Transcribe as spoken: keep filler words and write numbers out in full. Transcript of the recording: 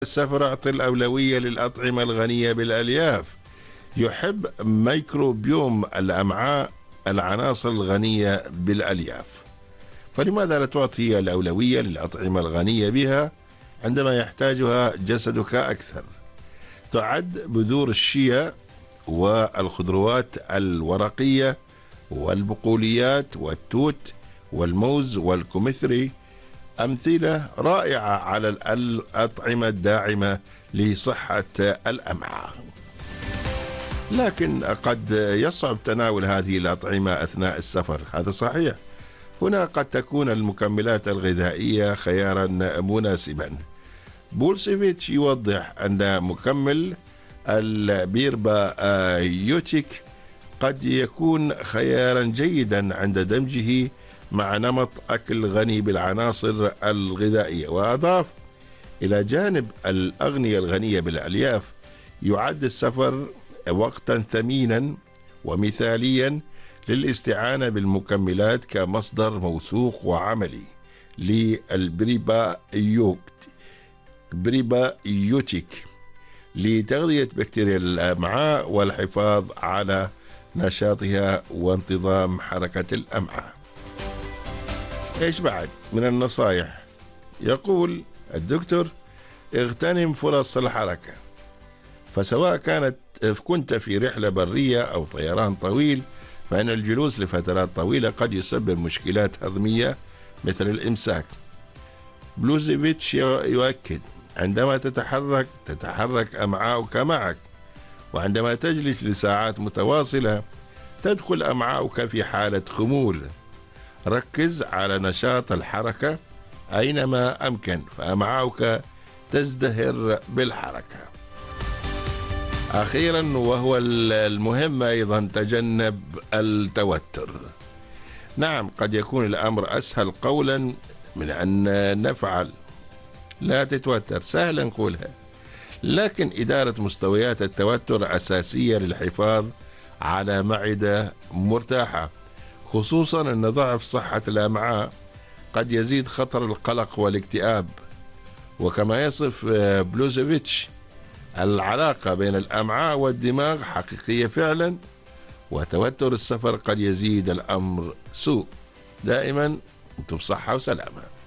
السفر أعطي الأولوية للأطعمة الغنية بالألياف. يحب ميكروبيوم الأمعاء العناصر الغنية بالألياف، فلماذا لا تعطي الأولوية للأطعمة الغنية بها عندما يحتاجها جسدك أكثر؟ تعد بذور الشيا والخضروات الورقية والبقوليات والتوت والموز والكمثري أمثلة رائعة على الأطعمة الداعمة لصحة الأمعاء. لكن قد يصعب تناول هذه الأطعمة أثناء السفر، هذا صحيح. هنا قد تكون المكملات الغذائية خيارا مناسبا. بولشيفيتش يوضح أن مكمل البيربايوتيك قد يكون خيارا جيدا عند دمجه مع نمط أكل غني بالعناصر الغذائية. وأضاف: إلى جانب الأغنية الغنية بالألياف، يعد السفر وقتا ثمينا ومثاليا للاستعانة بالمكملات كمصدر موثوق وعملي للبريبايوتيك لتغذية بكتيريا الأمعاء والحفاظ على نشاطها وانتظام حركة الأمعاء. إيش بعد من النصائح؟ يقول الدكتور: اغتنم فرص الحركة، فسواء كانت كنت في رحلة برية أو طيران طويل، فإن الجلوس لفترات طويلة قد يسبب مشكلات هضمية مثل الإمساك. بلوزيفيتش يؤكد: عندما تتحرك تتحرك أمعاؤك معك، وعندما تجلس لساعات متواصلة تدخل أمعاؤك في حالة خمول. ركز على نشاط الحركة أينما أمكن، فأمعاؤك تزدهر بالحركة. أخيرا وهو المهم أيضا، تجنب التوتر. نعم، قد يكون الأمر أسهل قولا من أن نفعل. لا تتوتر، سهل نقولها، لكن إدارة مستويات التوتر أساسية للحفاظ على معدة مرتاحة، خصوصا أن ضعف صحة الأمعاء قد يزيد خطر القلق والاكتئاب. وكما يصف بلوزيفيتش، العلاقة بين الأمعاء والدماغ حقيقية فعلا، وتوتر السفر قد يزيد الأمر سوء. دائما أنتم بصحة وسلامة.